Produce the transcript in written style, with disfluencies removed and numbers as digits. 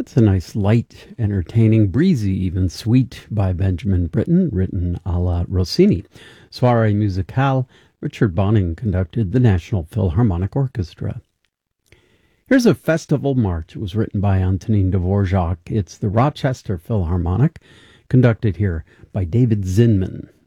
That's a nice, light, entertaining, breezy, even sweet by Benjamin Britten, written a la Rossini. Soirée Musicale, Richard Bonning conducted the National Philharmonic Orchestra. Here's a festival march. It was written by Antonin Dvorak. It's the Rochester Philharmonic, conducted here by David Zinman.